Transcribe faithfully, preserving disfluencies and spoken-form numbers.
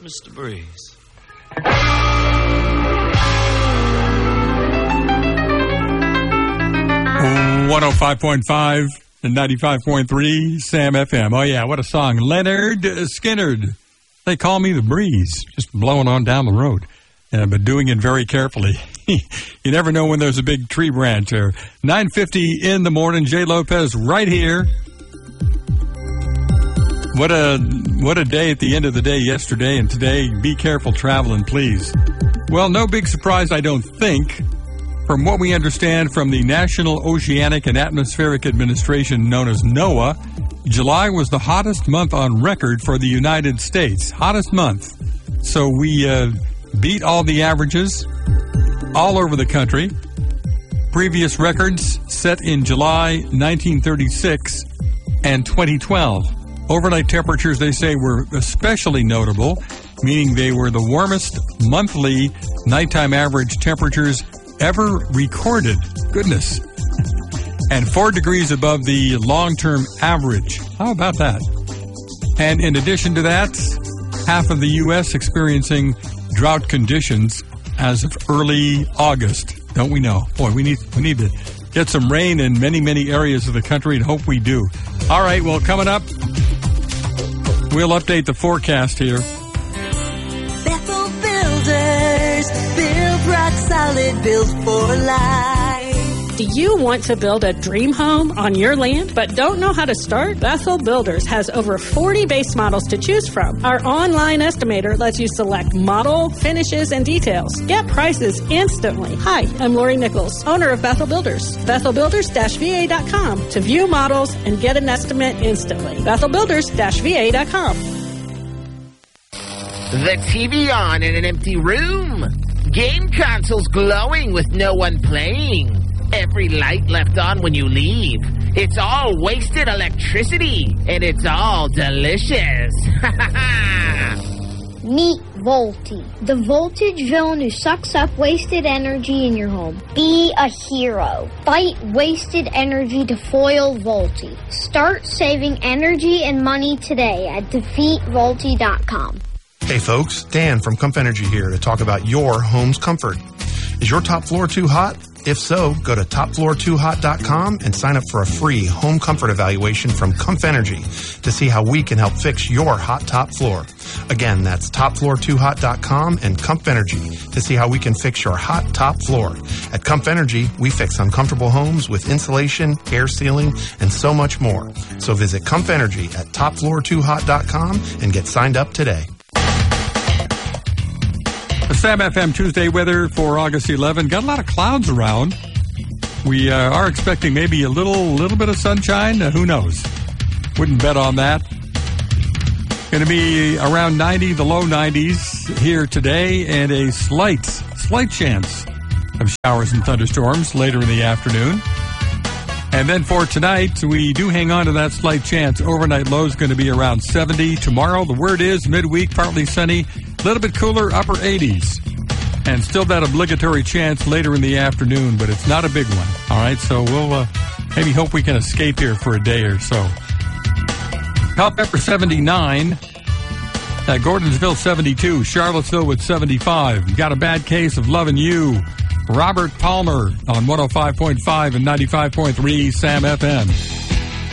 Mister Breeze. one oh five point five and ninety-five point three Sam F M. Oh, yeah, what a song. Leonard Skinnard. They call me the Breeze, just blowing on down the road, uh, but doing it very carefully. You never know when there's a big tree branch. Or nine fifty in the morning, Jay Lopez right here. What a what a day at the end of the day yesterday and today. Be careful traveling, please. Well, no big surprise, I don't think. From what we understand from the National Oceanic and Atmospheric Administration, known as NOAA, July was the hottest month on record for the United States. Hottest month. So we uh, beat all the averages all over the country. Previous records set in July nineteen thirty-six and twenty twelve. Overnight temperatures, they say, were especially notable, meaning they were the warmest monthly nighttime average temperatures ever recorded. Goodness. And four degrees above the long-term average. How about that? And in addition to that, half of the U S experiencing drought conditions as of early August. Don't we know? Boy, we need we need to get some rain in many, many areas of the country, and hope we do. All right, well, coming up, we'll update the forecast here. Bethel Builders, build rock solid, build for life. Do you want to build a dream home on your land but don't know how to start? Bethel Builders has over forty base models to choose from. Our online estimator lets you select model, finishes, and details. Get prices instantly. Hi, I'm Lori Nichols, owner of Bethel Builders. Bethel Builders V A dot com to view models and get an estimate instantly. Bethel Builders V A dot com. The T V on in an empty room. Game consoles glowing with no one playing. Every light left on when you leave. It's all wasted electricity, and it's all delicious. Meet Volti, the voltage villain who sucks up wasted energy in your home. Be a hero. Fight wasted energy to foil Volti. Start saving energy and money today at defeat volti dot com. Hey folks, Dan from Comf Energy here to talk about your home's comfort. Is your top floor too hot? If so, go to top floor too hot dot com and sign up for a free home comfort evaluation from Comf Energy to see how we can help fix your hot top floor. Again, that's top floor too hot dot com and Comf Energy to see how we can fix your hot top floor. At Comf Energy, we fix uncomfortable homes with insulation, air sealing, and so much more. So visit Comf Energy at top floor too hot dot com and get signed up today. The Sam F M Tuesday weather for August eleventh. Got a lot of clouds around. We uh, are expecting maybe a little little bit of sunshine. Uh, who knows? Wouldn't bet on that. Going to be around ninety, the low nineties here today, and a slight, slight chance of showers and thunderstorms later in the afternoon. And then for tonight, we do hang on to that slight chance. Overnight low is going to be around seventy. Tomorrow, the word is midweek, partly sunny, a little bit cooler, upper eighties. And still that obligatory chance later in the afternoon, but it's not a big one. All right, so we'll uh, maybe hope we can escape here for a day or so. Culpeper seventy-nine. Uh, Gordonsville seventy-two. Charlottesville with seventy-five. You got a bad case of loving you. Robert Palmer on one oh five point five and ninety-five point three Sam F M.